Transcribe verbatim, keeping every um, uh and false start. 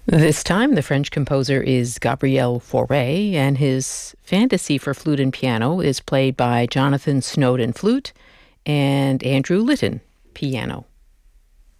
This time, the French composer is Gabriel Fauré, and his fantasy for flute and piano is played by Jonathan Snowden, flute, and Andrew Litton, piano.